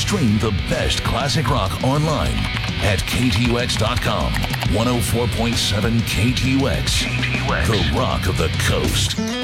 Stream the best classic rock online at KTUX.com. 104.7 KTUX. The rock of the coast.